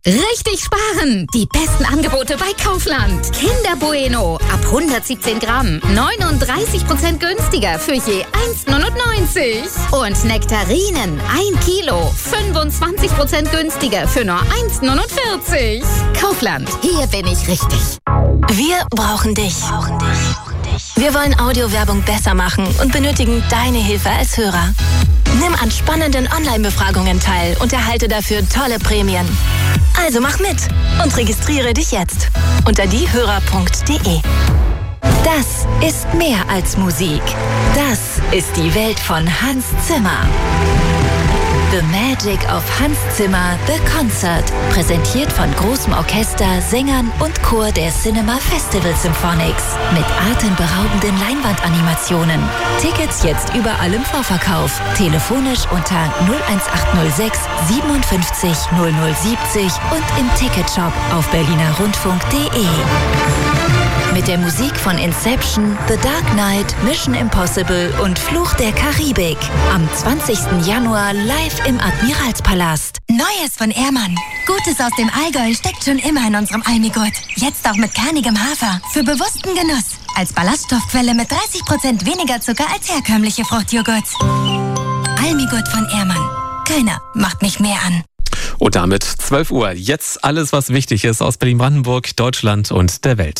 Richtig sparen! Die besten Angebote bei Kaufland. Kinder Bueno ab 117 Gramm 39% günstiger für je 1,99. Und Nektarinen 1 Kilo 25% günstiger für nur 1,49. Kaufland, hier bin ich richtig. Wir brauchen dich. Wir wollen Audiowerbung besser machen und benötigen deine Hilfe als Hörer. Nimm an spannenden Online-Befragungen teil und erhalte dafür tolle Prämien. Also mach mit und registriere dich jetzt unter diehörer.de. Das ist mehr als Musik. Das ist die Welt von Hans Zimmer. The Magic of Hans Zimmer, The Concert. Präsentiert von großem Orchester, Sängern und Chor der Cinema Festival Symphonics. Mit atemberaubenden Leinwandanimationen. Tickets jetzt überall im Vorverkauf. Telefonisch unter 01806 57 0070 und im Ticketshop auf berlinerrundfunk.de. Mit der Musik von Inception, The Dark Knight, Mission Impossible und Fluch der Karibik. Am 20. Januar live im Admiralspalast. Neues von Ehrmann. Gutes aus dem Allgäu steckt schon immer in unserem Almigurt. Jetzt auch mit kernigem Hafer. Für bewussten Genuss. Als Ballaststoffquelle mit 30% weniger Zucker als herkömmliche Fruchtjoghurts. Almigurt von Ehrmann. Keiner macht mich mehr an. Und damit 12 Uhr. Jetzt alles, was wichtig ist aus Berlin-Brandenburg, Deutschland und der Welt.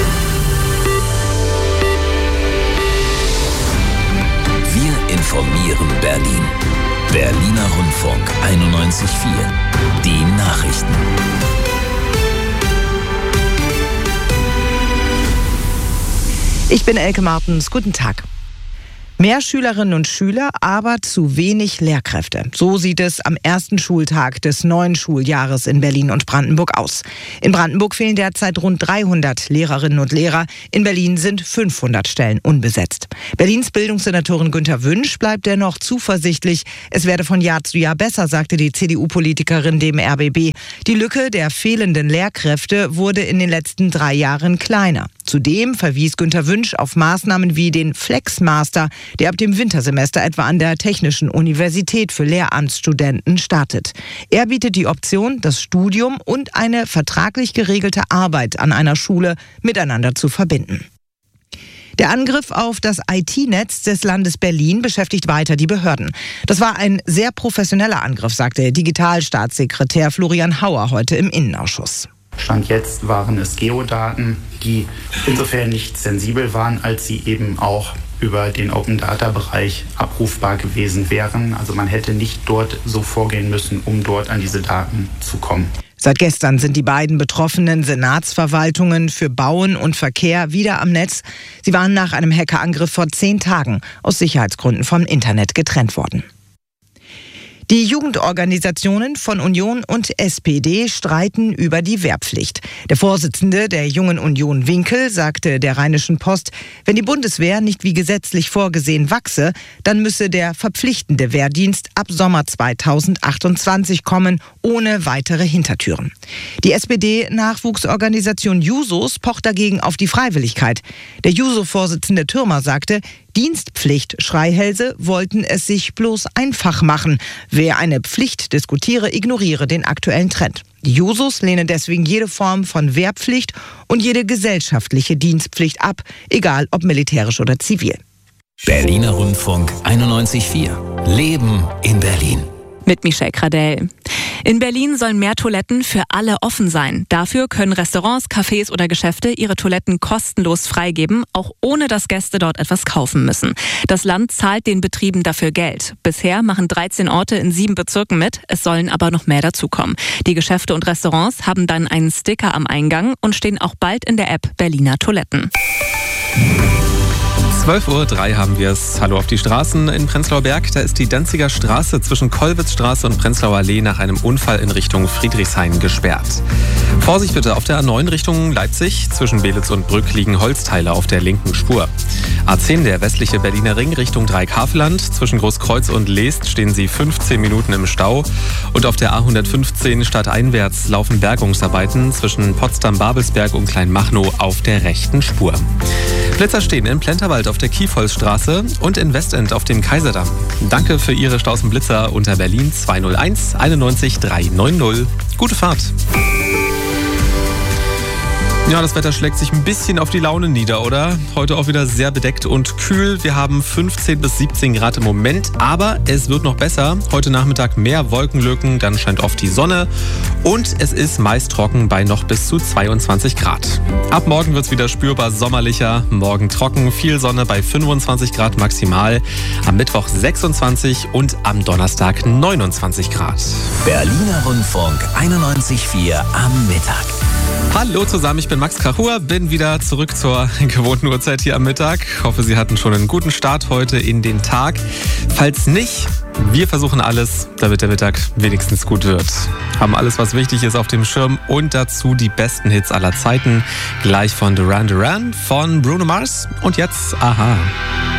Wir informieren Berlin. Berliner Rundfunk 91.4. Die Nachrichten. Ich bin Elke Martens. Guten Tag. Mehr Schülerinnen und Schüler, aber zu wenig Lehrkräfte. So sieht es am ersten Schultag des neuen Schuljahres in Berlin und Brandenburg aus. In Brandenburg fehlen derzeit rund 300 Lehrerinnen und Lehrer. In Berlin sind 500 Stellen unbesetzt. Berlins Bildungssenatorin Günther Wünsch bleibt dennoch zuversichtlich. Es werde von Jahr zu Jahr besser, sagte die CDU-Politikerin dem RBB. Die Lücke der fehlenden Lehrkräfte wurde in den letzten 3 Jahren kleiner. Zudem verwies Günther Wünsch auf Maßnahmen wie den Flexmaster, der ab dem Wintersemester etwa an der Technischen Universität für Lehramtsstudenten startet. Er bietet die Option, das Studium und eine vertraglich geregelte Arbeit an einer Schule miteinander zu verbinden. Der Angriff auf das IT-Netz des Landes Berlin beschäftigt weiter die Behörden. Das war ein sehr professioneller Angriff, sagte Digitalstaatssekretär Florian Hauer heute im Innenausschuss. Stand jetzt waren es Geodaten, die insofern nicht sensibel waren, als sie eben auch über den Open-Data-Bereich abrufbar gewesen wären. Also man hätte nicht dort so vorgehen müssen, um dort an diese Daten zu kommen. Seit gestern sind die beiden betroffenen Senatsverwaltungen für Bauen und Verkehr wieder am Netz. Sie waren nach einem Hackerangriff vor 10 Tagen aus Sicherheitsgründen vom Internet getrennt worden. Die Jugendorganisationen von Union und SPD streiten über die Wehrpflicht. Der Vorsitzende der Jungen Union Winkel sagte der Rheinischen Post, wenn die Bundeswehr nicht wie gesetzlich vorgesehen wachse, dann müsse der verpflichtende Wehrdienst ab Sommer 2028 kommen, ohne weitere Hintertüren. Die SPD-Nachwuchsorganisation Jusos pocht dagegen auf die Freiwilligkeit. Der Juso-Vorsitzende Thürmer sagte, Dienstpflicht-Schreihälse wollten es sich bloß einfach machen. Wer eine Pflicht diskutiere, ignoriere den aktuellen Trend. Die Jusos lehnen deswegen jede Form von Wehrpflicht und jede gesellschaftliche Dienstpflicht ab, egal ob militärisch oder zivil. Berliner Rundfunk 91.4. Leben in Berlin. Mit Michelle Kradell. In Berlin sollen mehr Toiletten für alle offen sein. Dafür können Restaurants, Cafés oder Geschäfte ihre Toiletten kostenlos freigeben, auch ohne dass Gäste dort etwas kaufen müssen. Das Land zahlt den Betrieben dafür Geld. Bisher machen 13 Orte in 7 Bezirken mit, es sollen aber noch mehr dazukommen. Die Geschäfte und Restaurants haben dann einen Sticker am Eingang und stehen auch bald in der App Berliner Toiletten. 12.03 Uhr haben wir es. Hallo auf die Straßen in Prenzlauer Berg. Da ist die Danziger Straße zwischen Kollwitzstraße und Prenzlauer Allee nach einem Unfall in Richtung Friedrichshain gesperrt. Vorsicht bitte auf der A9 Richtung Leipzig. Zwischen Belitz und Brück liegen Holzteile auf der linken Spur. A10 der westliche Berliner Ring Richtung Dreieckhaveland. Zwischen Großkreuz und Leest stehen sie 15 Minuten im Stau. Und auf der A115 stadteinwärts laufen Bergungsarbeiten zwischen Potsdam-Babelsberg und Kleinmachnow auf der rechten Spur. Blitzer stehen in Plenterwald auf der Kiefholzstraße und in Westend auf dem Kaiserdamm. Danke für Ihre Staus und Blitzer unter Berlin 201 91 390. Gute Fahrt. Ja, das Wetter schlägt sich ein bisschen auf die Laune nieder, oder? Heute auch wieder sehr bedeckt und kühl. Wir haben 15 bis 17 Grad im Moment, aber es wird noch besser. Heute Nachmittag mehr Wolkenlücken, dann scheint oft die Sonne und es ist meist trocken bei noch bis zu 22 Grad. Ab morgen wird es wieder spürbar sommerlicher. Morgen trocken, viel Sonne bei 25 Grad maximal. Am Mittwoch 26 und am Donnerstag 29 Grad. Berliner Rundfunk 91.4 am Mittag. Hallo zusammen, ich bin Max Krachur, bin wieder zurück zur gewohnten Uhrzeit hier am Mittag. Hoffe, Sie hatten schon einen guten Start heute in den Tag. Falls nicht, wir versuchen alles, damit der Mittag wenigstens gut wird. Haben alles, was wichtig ist, auf dem Schirm und dazu die besten Hits aller Zeiten. Gleich von Duran Duran, von Bruno Mars und jetzt Aha.